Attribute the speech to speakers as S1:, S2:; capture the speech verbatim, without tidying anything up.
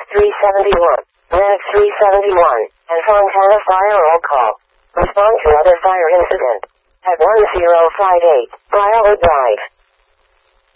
S1: three seventy-one. Red three seventy-one. And Fontana Fire roll call. Respond to other fire incident. At one zero five eight. Briarwood Drive.